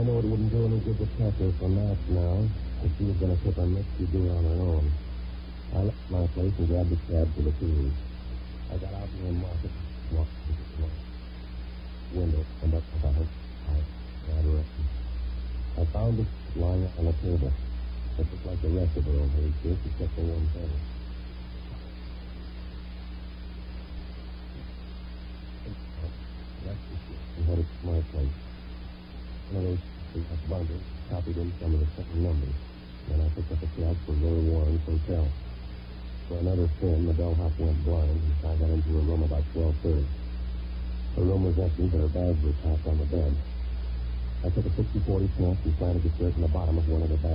know it wouldn't do any good to test her for match now. If she was going to tip a mix, she'd do it on her own. I left my place and grabbed a cab to the field. I got out near Market, walked to the window, and up about her. I found it lying on a table. It looked like the rest of her old age gift, except for one thing. I had it to my place. One of those bundles, copied in some of the second numbers. Then I picked up a cab for Roy Warren's hotel. For another spin, the bellhop went blind, and I got into her room about 12:30. Her room was empty, but her bags were packed on the bed. I took a 60-40 snap and planted the shirt in the bottom of one of the bags.